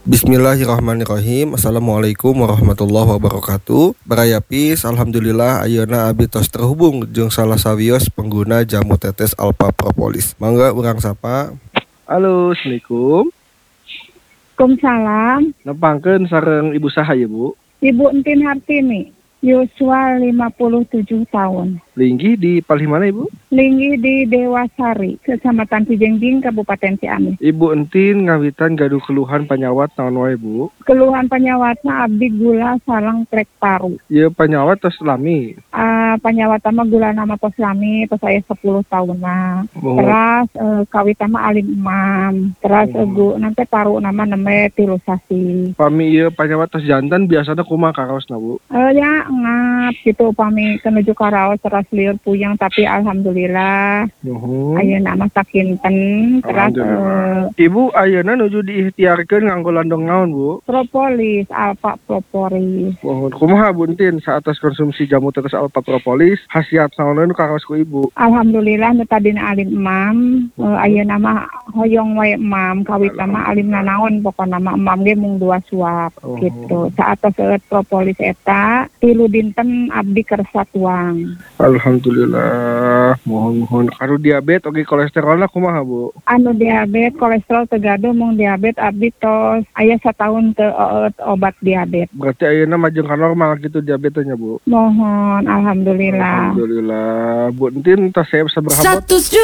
Bismillahirrahmanirrahim. Assalamualaikum warahmatullahi wabarakatuh. Barayapis, alhamdulillah ayeuna abi tos terhubung jeung salah sawios pengguna jamu tetes Alpha Propolis. Mangga urang sapa. Halo, assalamualaikum. Waalaikumsalam. Nepangkeun sareng ibu saha ya, Bu? Ibu Entin Hartini, yuswa 57 tahun. Linggih di palih mana, Ibu? Linggih di Dewasari, Kecamatan Cijengjing, Kabupaten Ciamis. Ibu Entin ngawitan gaduh keluhan panyawat naon wae, Bu? Keluhan penyawatna abdi gula sareng trek paru. Ieu panyawat tos lami. Penyawat mah gula nama tos lami, tos aya 10 tahun mah. Oh. Teras kawit mah alim imam. Teras egu nanti paru nama neme tilusasi. Pami ieu panyawat tos jantan biasana kumaha karaosna, Bu? Ya ngap gitu pami kenuju karaos teras liur puyeng tapi alhamdulillah ayeuna mah sakinten. Teras Ibu ayeuna nuju diikhtiarkeun nganggo landong naon, Bu? Propolis, Alpha Propolis. Mohon kumaha Buntin saatas konsumsi jamu tetes Alpha Propolis khasiat naon nu karaos ku Ibu? Alhamdulillah nu tadina alim imam, ayeuna mah hoyong wae imam, kawit mah alimna naon pokona mah imam ge mung 2 suap gitu. Saatos propolis eta 3 dinten abdi kersa tuang. Alhamdulillah. Mohon karo diabetes oge kolesterolna kumaha, Bu? Anu diabetes kolesterol teu gaduh mung diabetes abdi tos aya satahun teu obat diabetes. Berarti ayeuna majeng ka normal gitu diabetesnya, Bu? Mohon alhamdulillah. Alhamdulillah. Bu Entin tos saya sabaraha?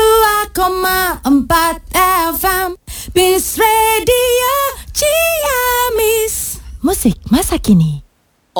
102,4 FM Peace Radio Ciamis. Musik masa kini.